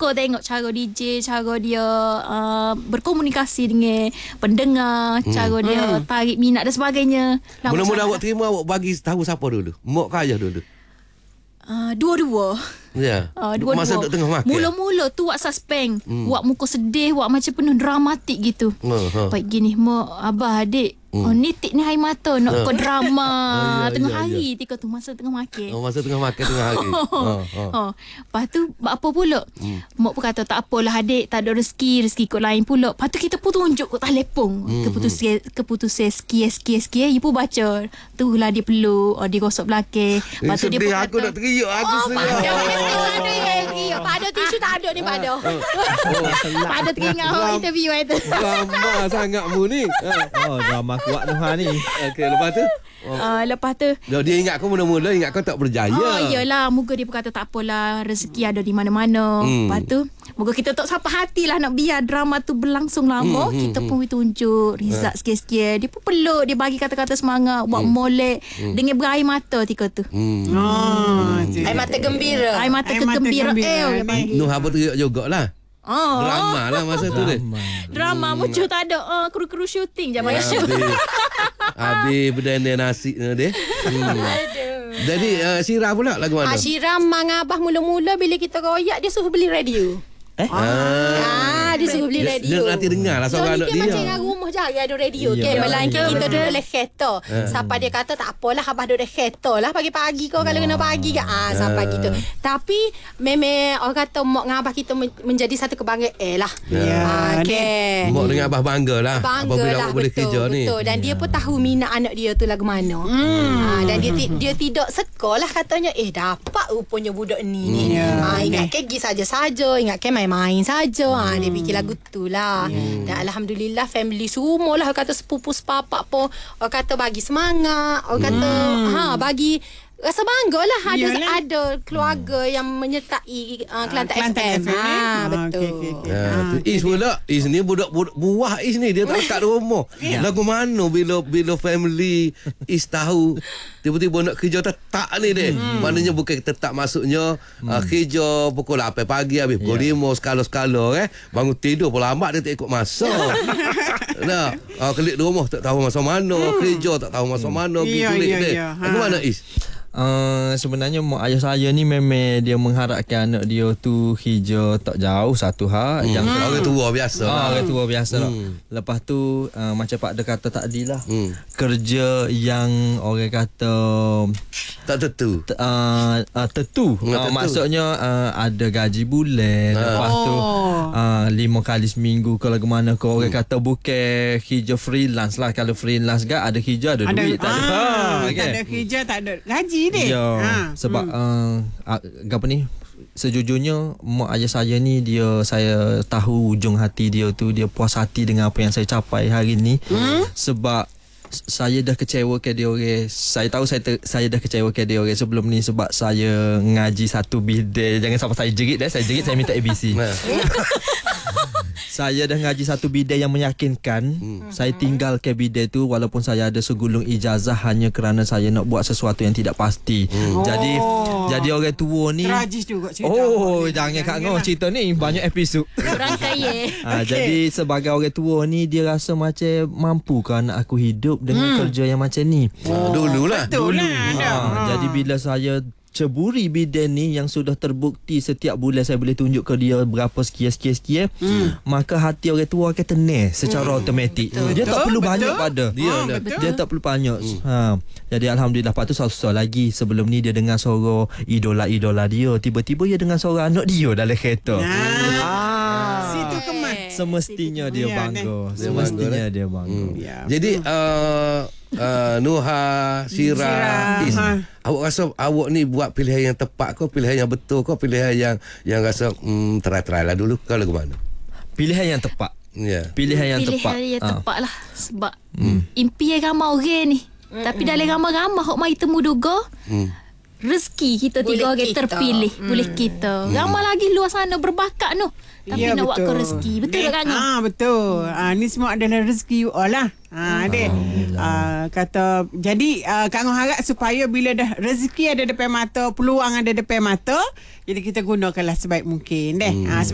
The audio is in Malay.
suka tengok cara DJ, cara dia berkomunikasi dengan pendengar, cara dia tarik minat dan sebagainya. Mula-mula awak terima, awak bagi tahu siapa dulu? Mak ke ayah dulu? Dua-dua. Ya. Dua-dua. Masa duk tengah makan. Mula-mula tu wak suspend. Wak muka sedih, wak macam penuh dramatik gitu. Baik gini, mak, abah, adik. Nitik ni air mata nak ke drama tengah hari ketika tu masa tengah makan. Masa tengah makan tengah hari. Lepas tu apa pula? Mak pun kata tak apalah adik, tak ada rezeki kot lain pula. Lepas tu kita pun tunjuk kat telefon keputusan sekian dia pun baca. Tu lah dia peluk, dia gosok belakang. Lepas tu dia pun kata, aku nak teriak aku Pak ada tisu tak ada ni Pak ada. Pak ada teringat interview itu. Drama sangatmu ni. Drama kuat Nuha ni. Okey, lepas tu? Lepas tu dia ingat kau mula-mula ingat kau tak berjaya. Iyalah, moga dia pun kata tak apalah, rezeki ada di mana-mana. Lepas tu moga kita tak sampai hatilah nak biar drama tu berlangsung lama. Kita pun tunjuk result sikit-sikit. Dia pun peluk, dia bagi kata-kata semangat, buat molek dengan berair mata ketika tu. Air mata gembira. Air mata kegembiraan. Nuh apa teriak jugalah. Drama lah masa tu dia. Drama muncul tak ada kru-kru syuting je banyak shoot. Habis berdana nasi dia. Jadi Syirah pula lagu mana? Syirah Mang Abah mula-mula bila kita royak dia suruh beli radio. Dia suruh beli radio. Dia nanti dengar lah suara anak dia. Macam dengan rumah je ada radio. Melainkan kita duduk dalam kereta. Sampai dia kata tak apalah abah duduk dalam kereta lah pagi-pagi kau kalau kena pagi kan. Sampai gitu. Tapi memang orang kata mak dengan abah kita menjadi satu kebanggaan lah. Okay. Mak dengan abah bangga lah apabila awak boleh kerja ni. Betul. Dan dia pun tahu minat anak dia tu lagu mana. Dan dia tidak sekolah katanya dapat rupanya budak ni. Ingatkan pergi saja-saja, ingatkan main-main saja. Dia fikir lagu tu lah. Dan alhamdulillah family semua lah, kata sepupu sepapak pun orang kata bagi semangat, orang kata bagi rasa bangga lah ada keluarga yang menyertai Kelantan FM. Betul. Is pula, Is ni budak buah Is ni dia tak dekat rumah. Lagu mana bila family Is tahu tiba-tiba nak kerja tak ni dia. Maknanya bukan tetap masuknya kerja pukul 8 pagi habis pukul 5 skala-skala bangun tidur pun lambat dia tak ikut masa. Nah, kelik di rumah tak tahu masa mana, kerja tak tahu masa mana, pergi kulit dia. Lagu mana Is? Sebenarnya mak ayah saya ni memang dia mengharapkan anak dia tu hijau tak jauh satu hal. Yang orang tua biasa orang tua biasa lah. Lepas tu macam Pak Dia kata tadi lah, kerja yang orang kata tak tentu. Tentu. Maksudnya ada gaji bulan. Lepas tu 5 kali seminggu kalau ke mana kau orang kata bukan hijau freelance lah. Kalau freelance kan ada hijau ada duit. Tak ada hijau tak ada gaji dia. Sebab apa ni, sejujurnya mak ayah saya ni saya tahu ujung hati dia tu, dia puas hati dengan apa yang saya capai hari ni. Sebab saya dah kecewa ke dia orang. Saya tahu saya dah kecewa ke dia orang sebelum ni sebab saya ngaji satu bidai. Jangan sampai saya jerit saya minta ABC. Saya dah ngaji satu bidai yang meyakinkan. Saya tinggal ke bidai tu walaupun saya ada segulung ijazah hanya kerana saya nak buat sesuatu yang tidak pasti. Jadi orang tua ni tragis juga cerita. Jangan Kak Ngah cerita ni banyak episod. Kurang kaya. Jadi sebagai orang tua ni dia rasa macam mampu ke anak aku hidup dengan kerja yang macam ni. Dululah. Jadi bila saya ceburi bidan ni yang sudah terbukti setiap bulan saya boleh tunjuk ke dia berapa sekian, maka hati orang tua akan tenang secara automatik. Dia tak perlu banyak pada dia tak perlu banyak. Jadi alhamdulillah. Lepas tu susah lagi sebelum ni dia dengar suara idola dia, tiba-tiba dia dengar suara anak dia dalam kereta. Situ kemas. Semestinya dia bangga. Semestinya dia bangga. Jadi Nuha, Syirah, Is, awak rasa awak ni buat pilihan yang tepat ke, pilihan yang betul ke, pilihan yang rasa try lah dulu ke lagu mana? Pilihan yang tepat. Pilihan yang tepat lah. Sebab impian ramai orang ni. Tapi dalam ramai-ramai hok mai temu duga, rezeki kita tiga orang terpilih boleh kita. Ramai lagi luar sana berbakat noh. Tapi nak buat ke rezeki. Betul tak Kak? Betul. Ni semua adalah rezeki you all lah. Dek. Kata jadi Kak Ngah harap supaya bila dah rezeki ada depan mata, peluang ada depan mata, jadi kita gunakanlah sebaik mungkin deh.